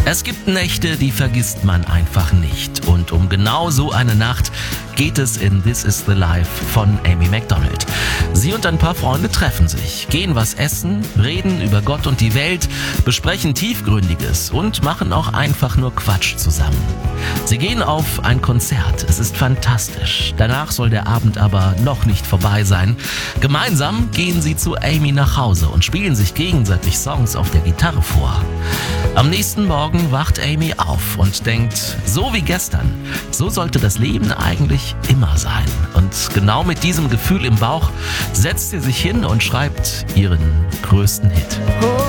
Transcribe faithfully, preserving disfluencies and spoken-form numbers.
Es gibt Nächte, die vergisst man einfach nicht. Und um genau so eine Nacht geht es in This Is The Life von Amy Macdonald. Sie und ein paar Freunde treffen sich, gehen was essen, reden über Gott und die Welt, besprechen Tiefgründiges und machen auch einfach nur Quatsch zusammen. Sie gehen auf ein Konzert. Es ist fantastisch. Danach soll der Abend aber noch nicht vorbei sein. Gemeinsam gehen sie zu Amy nach Hause und spielen sich gegenseitig Songs auf der Gitarre vor. Am nächsten Morgen wacht Amy auf und denkt, so wie gestern, so sollte das Leben eigentlich immer sein. Und genau mit diesem Gefühl im Bauch setzt sie sich hin und schreibt ihren größten Hit.